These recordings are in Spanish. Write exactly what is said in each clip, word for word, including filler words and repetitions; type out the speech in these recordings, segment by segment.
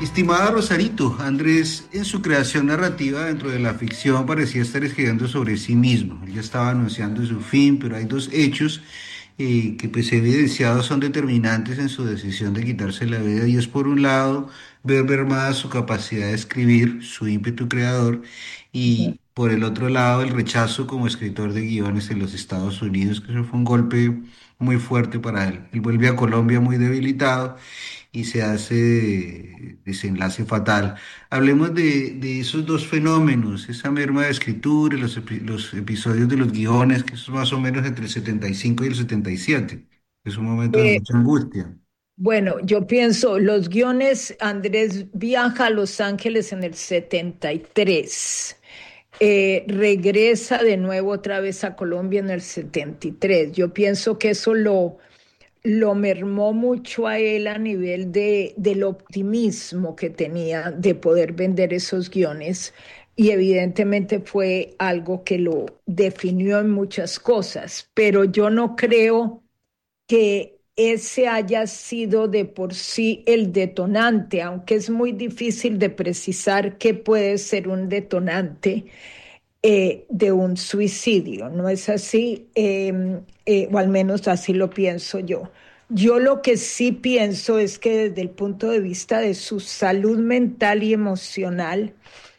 Estimada Rosarito, Andrés en su creación narrativa dentro de la ficción parecía estar escribiendo sobre sí mismo. Él ya estaba anunciando su fin, pero hay dos hechos eh, que pues evidenciados son determinantes en su decisión de quitarse la vida y es por un lado ver mermada su capacidad de escribir, su ímpetu creador Ujú. y por el otro lado el rechazo como escritor de guiones en los Estados Unidos, que eso fue un golpe muy fuerte para él. Él vuelve a Colombia muy debilitado y se hace desenlace fatal. Hablemos de, de esos dos fenómenos, esa merma de escritura y los, epi- los episodios de los guiones, que es más o menos entre el setenta y cinco y el setenta y siete, que es un momento de Eh, mucha angustia. bueno, yo pienso, los guiones, Andrés viaja a Los Ángeles en el setenta y tres, eh, regresa de nuevo otra vez a Colombia en el setenta y tres. Yo pienso que eso lo, lo mermó mucho a él a nivel de, del optimismo que tenía de poder vender esos guiones y evidentemente fue algo que lo definió en muchas cosas, pero yo no creo que ese haya sido de por sí el detonante, aunque es muy difícil de precisar qué puede ser un detonante eh, de un suicidio, ¿no es así? Eh, eh, o al menos así lo pienso yo. Yo lo que sí pienso es que desde el punto de vista de su salud mental y emocional,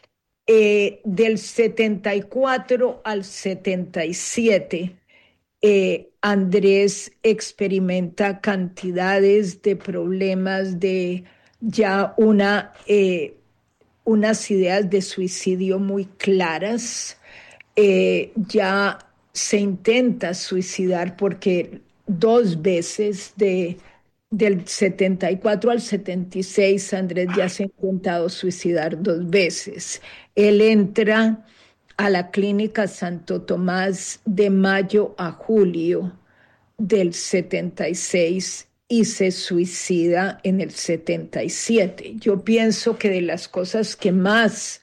eh, del setenta y cuatro al setenta y siete, eh, Andrés experimenta cantidades de problemas, de ya una, eh, unas ideas de suicidio muy claras. Eh, ya se intenta suicidar porque dos veces de, del setenta y cuatro al setenta y seis Andrés ya se ha intentado suicidar dos veces. Él entra a la clínica Santo Tomás de mayo a julio del setenta y seis y se suicida en el setenta y siete. Yo pienso que de las cosas que más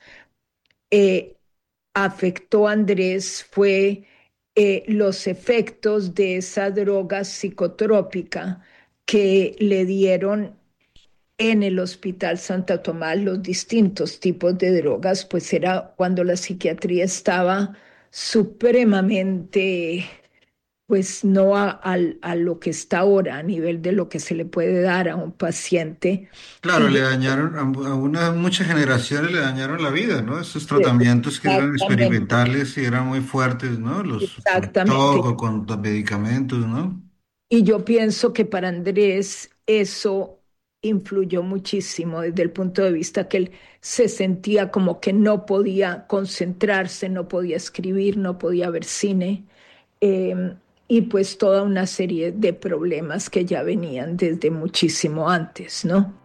eh, afectó a Andrés fue eh, los efectos de esa droga psicotrópica que le dieron en el Hospital Santa Tomás. Los distintos tipos de drogas, pues era cuando la psiquiatría estaba supremamente, pues no a, a, a lo que está ahora, a nivel de lo que se le puede dar a un paciente. Claro, Y le yo, dañaron, a a una, muchas generaciones le dañaron la vida, ¿no? Esos tratamientos que eran exactamente, experimentales y eran muy fuertes, ¿no? Los con exactamente. shock o con medicamentos, ¿no? Y yo pienso que para Andrés eso influyó muchísimo desde el punto de vista que él se sentía como que no podía concentrarse, no podía escribir, no podía ver cine, eh, y pues toda una serie de problemas que ya venían desde muchísimo antes, ¿no?